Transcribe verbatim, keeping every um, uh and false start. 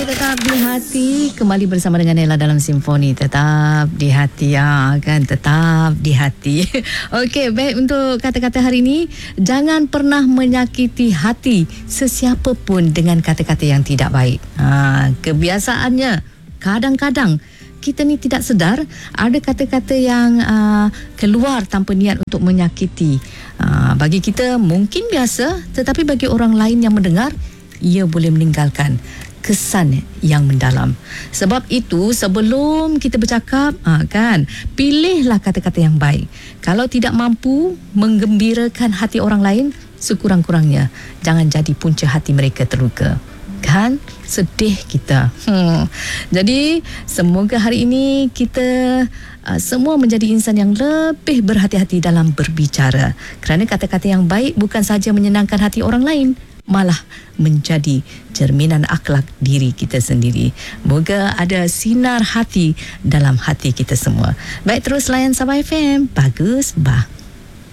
Tetap di hati. Kembali bersama dengan Ella dalam Simfoni. Tetap di hati, ya kan? Tetap di hati. Okey, baik, untuk kata-kata hari ini, jangan pernah menyakiti hati sesiapa pun dengan kata-kata yang tidak baik. Ha, kebiasaannya kadang-kadang kita ni tidak sedar ada kata-kata yang uh, keluar tanpa niat untuk menyakiti. Uh, bagi kita mungkin biasa, tetapi bagi orang lain yang mendengar, ia boleh meninggalkan kesan yang mendalam. Sebab itu, sebelum kita bercakap, ha, kan, pilihlah kata-kata yang baik. Kalau tidak mampu menggembirakan hati orang lain, sekurang-kurangnya jangan jadi punca hati mereka terluka. Kan? Sedih kita. Hmm. Jadi, semoga hari ini kita uh, semua menjadi insan yang lebih berhati-hati dalam berbicara. Kerana kata-kata yang baik bukan sahaja menyenangkan hati orang lain, malah menjadi cerminan akhlak diri kita sendiri. Moga ada sinar hati dalam hati kita semua. Baik, terus layan Sabah F M. Bagus, bah.